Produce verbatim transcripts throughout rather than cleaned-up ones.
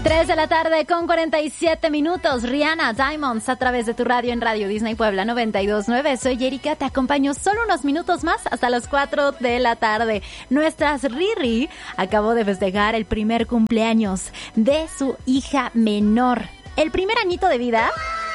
tres de la tarde con cuarenta y siete minutos. Rihanna, Diamonds, a través de tu radio en Radio Disney Puebla noventa y dos punto nueve. Soy Erika, te acompaño solo unos minutos más hasta las cuatro de la tarde. Nuestra Riri acabó de festejar el primer cumpleaños de su hija menor. El primer añito de vida.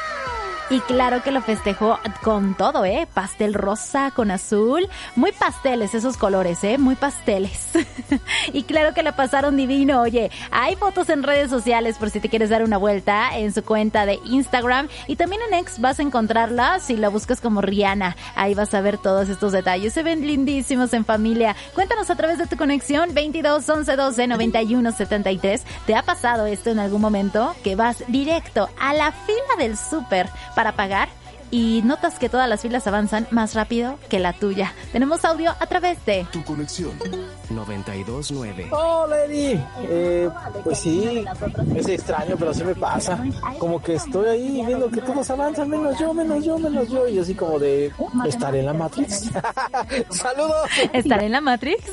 Y claro que lo festejó con todo, ¿eh? Pastel rosa con azul. Muy pasteles esos colores, ¿eh? Muy pasteles. Y claro que la pasaron divino. Oye, hay fotos en redes sociales por si te quieres dar una vuelta en su cuenta de Instagram. Y también en X vas a encontrarla si la buscas como Rihanna. Ahí vas a ver todos estos detalles. Se ven lindísimos en familia. Cuéntanos a través de tu conexión veintidós once doce noventa y uno setenta y tres. ¿Te ha pasado esto en algún momento? Que vas directo a la fila del súper para pagar y notas que todas las filas avanzan más rápido que la tuya. Tenemos audio a través de Tu conexión noventa y dos punto nueve. Hola, Eri. Eh, pues sí, es extraño, pero sí me pasa. Como que estoy ahí viendo que todos avanzan, menos yo, menos yo, menos yo. Y así como de estar en la Matrix. ¡Saludos! ¿Estar en la Matrix?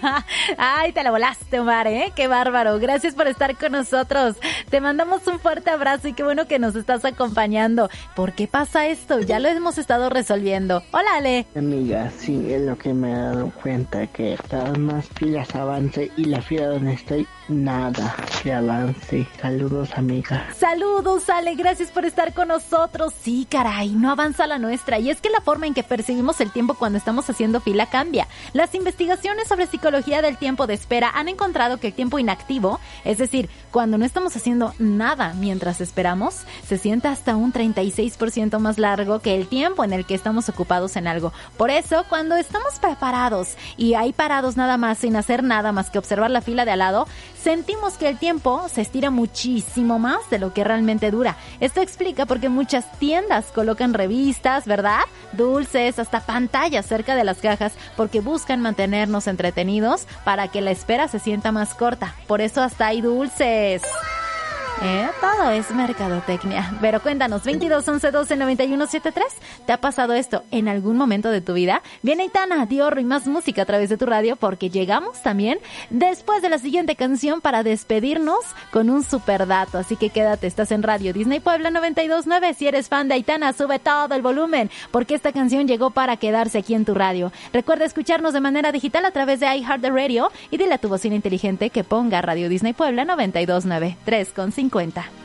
Ay, te la volaste, Omar, ¿eh? ¡Qué bárbaro! Gracias por estar con nosotros. Te mandamos un fuerte abrazo y qué bueno que nos estás acompañando. ¿Por qué pasa esto? Ya lo hemos estado resolviendo. Hola, Ale. Amiga, sí, es lo que me he dado cuenta, que cada más filas avance y la fila donde estoy, nada que avance. Saludos, amiga. Saludos, Ale, gracias por estar con nosotros. Sí, caray, no avanza la nuestra. Y es que la forma en que percibimos el tiempo cuando estamos haciendo fila cambia. Las investigaciones sobre psicología del tiempo de espera han encontrado que el tiempo inactivo, es decir, cuando no estamos haciendo nada mientras esperamos, se siente hasta un treinta y seis por ciento más largo que el tiempo en el que estamos ocupados en algo. Por eso, cuando estamos preparados y hay parados nada más sin hacer nada más que observar la fila de al lado, sentimos que el tiempo se estira muchísimo más de lo que realmente dura. Esto explica por qué muchas tiendas colocan revistas, ¿verdad? Dulces, hasta pantallas cerca de las cajas, porque buscan mantenernos entretenidos para que la espera se sienta más corta. Por eso hasta hay dulces. ¿Eh? Todo es mercadotecnia. Pero cuéntanos, veintidós once doce noventa y uno setenta y tres. ¿Te ha pasado esto en algún momento de tu vida? Viene Aitana, Dior y más música a través de tu radio, porque llegamos también después de la siguiente canción para despedirnos con un super dato. Así que quédate, estás en Radio Disney Puebla noventa y dos punto nueve. Si eres fan de Aitana, sube todo el volumen, porque esta canción llegó para quedarse aquí en tu radio. Recuerda escucharnos de manera digital a través de iHeartRadio y dile a tu bocina inteligente que ponga Radio Disney Puebla noventa y dos punto nueve. tres con cincuenta.